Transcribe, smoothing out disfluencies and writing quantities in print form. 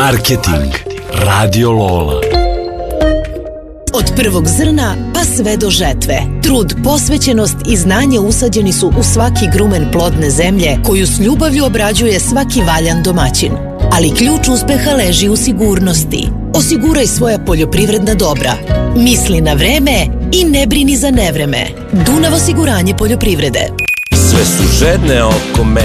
Marketing. Radio Lola. Od prvog zrna pa sve do žetve. Trud, posvećenost i znanje usađeni su u svaki grumen plodne zemlje koju s ljubavlju obrađuje svaki valjan domaćin. Ali ključ uspeha leži u sigurnosti. Osiguraj svoja poljoprivredna dobra. Misli na vreme i ne brini za nevreme. Dunav osiguranje poljoprivrede. Sve su žedne oko mene.